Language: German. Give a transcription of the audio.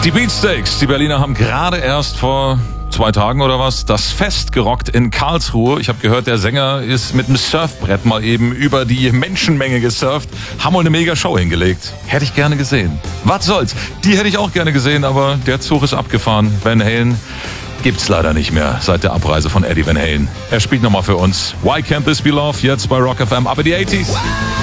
Die Beatsteaks, die Berliner haben gerade erst vor 2 Tagen oder was das Fest gerockt in Karlsruhe. Ich habe gehört, der Sänger ist mit dem Surfbrett mal eben über die Menschenmenge gesurft. Haben wohl eine mega Show hingelegt. Hätte ich gerne gesehen. Was soll's? Die hätte ich auch gerne gesehen, aber der Zug ist abgefahren. Van Halen gibt's leider nicht mehr seit der Abreise von Eddie Van Halen. Er spielt nochmal für uns. Why Can't This Be Love? Jetzt bei Rock FM. Aber die 80s.